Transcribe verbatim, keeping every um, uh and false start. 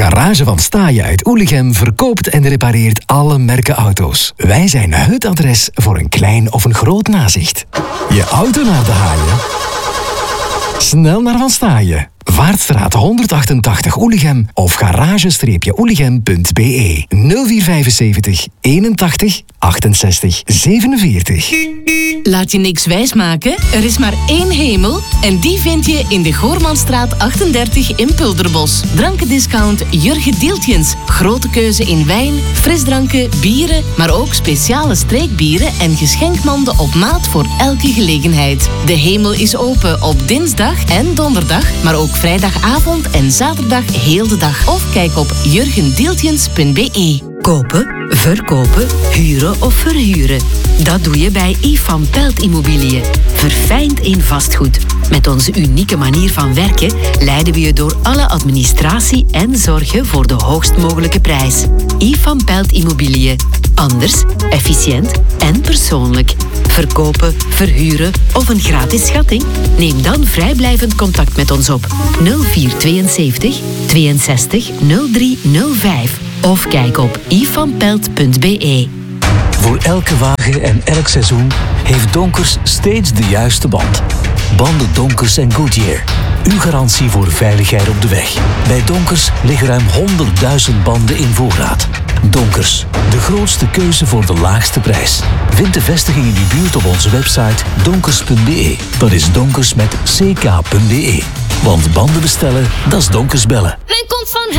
Garage van Staaien uit Oelichem verkoopt en repareert alle merken auto's. Wij zijn het adres voor een klein of een groot nazicht. Je auto naar de haaien? Snel naar Van Staaien. Vaartstraat honderdachtentachtig Oelichem of garage oelichem punt b e nul vier vijfenzeventig eenentachtig achtenzestig zevenenveertig. Laat je niks wijsmaken, er is maar één hemel en die vind je in de Goormanstraat achtendertig in Pulderbos. Drankendiscount Jurgen Deeltjens. Grote keuze in wijn, frisdranken, bieren, maar ook speciale streekbieren en geschenkmanden op maat voor elke gelegenheid. De hemel is open op dinsdag en donderdag, maar ook vrijdagavond en zaterdag heel de dag. Of kijk op jurgen deeltjens punt b e. Kopen, verkopen, huren of verhuren. Dat doe je bij Ifan Pelt Immobiliën. Verfijnd in vastgoed. Met onze unieke manier van werken leiden we je door alle administratie en zorgen voor de hoogst mogelijke prijs. Ifan Pelt Immobiliën. Anders, efficiënt en persoonlijk. Verkopen, verhuren of een gratis schatting? Neem dan vrijblijvend contact met ons op nul vier tweeënzeventig tweeënzestig nul drie nul vijf of kijk op ifanpelt punt b e. Voor elke wagen en elk seizoen heeft Donkers steeds de juiste band. Banden Donkers en Goodyear. Uw garantie voor veiligheid op de weg. Bij Donkers liggen ruim honderdduizend banden in voorraad. Donkers, de grootste keuze voor de laagste prijs. Vind de vestiging in uw buurt op onze website donkers punt b e. Dat is Donkers met c k punt b e. Want banden bestellen, dat is Donkers bellen. Men komt van